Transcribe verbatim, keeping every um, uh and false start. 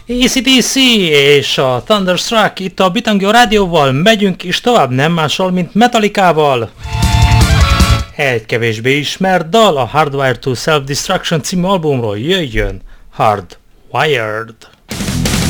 á cé dé cé és a Thunderstruck itt a Bitangio Rádióval megyünk is tovább, nem mással, mint Metallicával. Egy kevésbé ismert dal a Hardwired to Self-Destruction című albumról jöjjön, Hardwired.